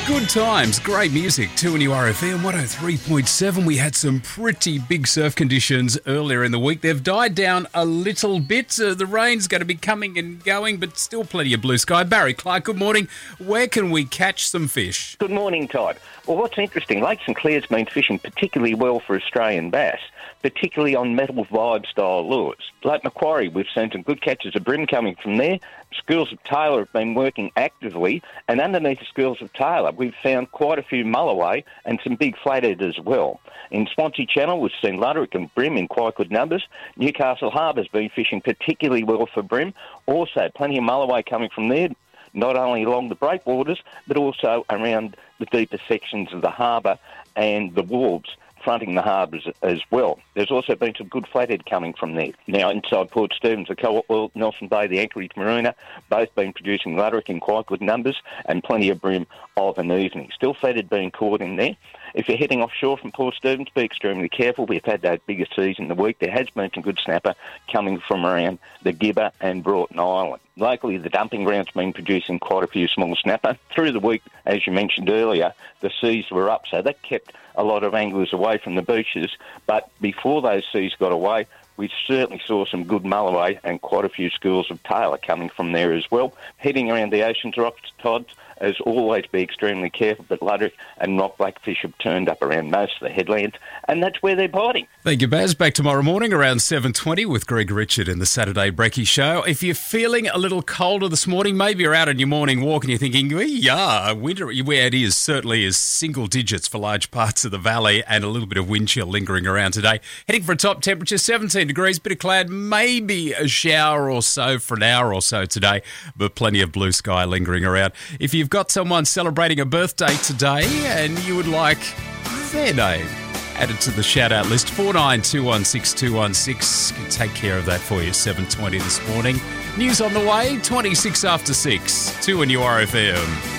Good times, great music, 2NURFM 103.7. We had some pretty big surf conditions earlier in the week. They've died down a little bit. The rain's going to be coming and going, but still plenty of blue sky. Barry Clark, good morning. Where can we catch some fish? Good morning, Todd. Well, what's interesting, Lake St Clair's been fishing particularly well for Australian bass, particularly on metal vibe style lures. Lake Macquarie, we've seen some good catches of bream coming from there. Schools of Taylor have been working actively, and underneath the Schools of Taylor, we've found quite a few mulloway and some big flathead as well. In Swansea Channel, we've seen luderick and bream in quite good numbers. Newcastle Harbour's been fishing particularly well for bream. Also, plenty of mulloway coming from there, not only along the breakwaters, but also around the deeper sections of the harbour and the wharves fronting the harbours as well. There's also been some good flathead coming from there. Now, inside Port Stephens, the Co-op World, Nelson Bay, the Anchorage Marina, both been producing luderick in quite good numbers and plenty of bream of an evening. Still flathead being caught in there. If you're heading offshore from Port Stephens, be extremely careful. We've had that bigger seas in the week. There has been some good snapper coming from around the Gibber and Broughton Island. Locally, the dumping ground's been producing quite a few small snapper. Through the week, as you mentioned earlier, the seas were up, so that kept a lot of anglers away from the beaches. But before those seas got away, we certainly saw some good mulloway and quite a few schools of tailor coming from there as well. Heading around the Oceans Rocks, Todd, as always, be extremely careful, but luderick and rock blackfish have turned up around most of the headlands, and that's where they're biting. Thank you, Baz. Back tomorrow morning around 7:20 with Greg Richard in the Saturday Brekkie Show. If you're feeling a little colder this morning, maybe you're out on your morning walk and you're thinking, yeah, winter, where it is, certainly is single digits for large parts of the valley and a little bit of wind chill lingering around today. Heading for a top temperature, 17 degrees, bit of cloud, maybe a shower or so for an hour or so today, but plenty of blue sky lingering around. If you've got someone celebrating a birthday today and you would like their name added to the shout-out list, 49216216 can take care of that for you, 7:20 this morning. News on the way, 26 after 6, 2NURFM.